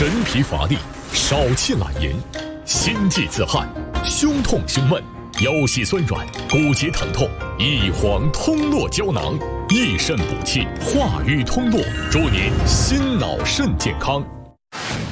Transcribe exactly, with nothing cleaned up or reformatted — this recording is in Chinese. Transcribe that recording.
神疲乏力，少气懒言，心悸自汗，胸痛胸闷，腰膝酸软，骨节疼痛，一黄通络胶囊，益肾补气，化瘀通络，祝您心脑肾健康。